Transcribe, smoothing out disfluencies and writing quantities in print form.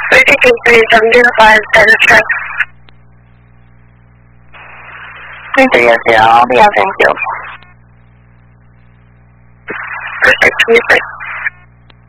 32.705, status check. 3300, I'll be out, thank you. Perfect, 26.